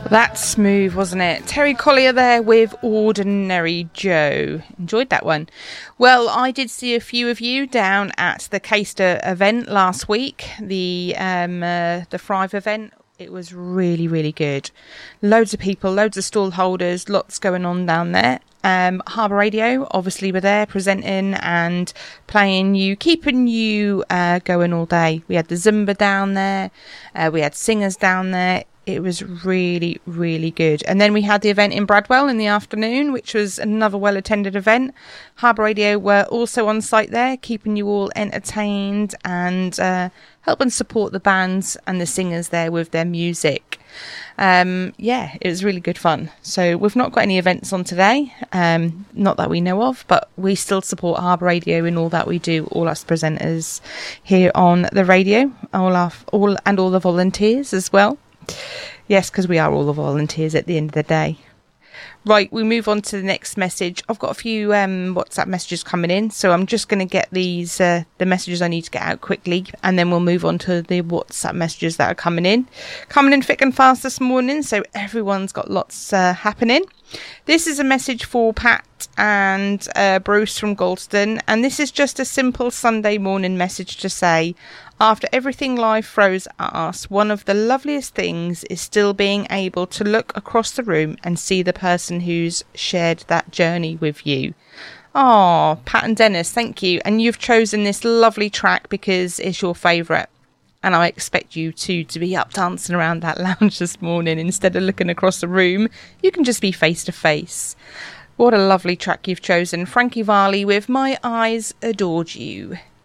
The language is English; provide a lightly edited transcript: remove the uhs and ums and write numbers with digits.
That's smooth, wasn't it? Terry Collier there with Ordinary Joe. Enjoyed that one. Well, I did see a few of you down at the Caister event last week, the Thrive event. It was really, really good. Loads of people, loads of stall holders, lots going on down there. Harbour Radio, obviously, were there presenting and playing you, keeping you going all day. We had the Zumba down there. We had singers down there. It was really, really good. And then we had the event in Bradwell in the afternoon, which was another well-attended event. Harbour Radio were also on site there, keeping you all entertained and helping support the bands and the singers there with their music. Yeah, it was really good fun. So we've not got any events on today, not that we know of, but we still support Harbour Radio in all that we do, all us presenters here on the radio, all the volunteers as well. Yes, because we are all the volunteers at the end of the day. Right, we move on to the next message. I've got a few WhatsApp messages coming in, so I'm just going to get these, the messages I need to get out quickly, and then we'll move on to the WhatsApp messages that are coming in. Coming in thick and fast this morning, so everyone's got lots happening. This is a message for Pat and Bruce from Galston, and this is just a simple Sunday morning message to say, after everything life throws at us, one of the loveliest things is still being able to look across the room and see the person who's shared that journey with you. Oh, Pat and Dennis, thank you. And you've chosen this lovely track because it's your favourite. And I expect you to be up dancing around that lounge this morning. Instead of looking across the room, you can just be face to face. What a lovely track you've chosen. Frankie Valli with My Eyes Adored You.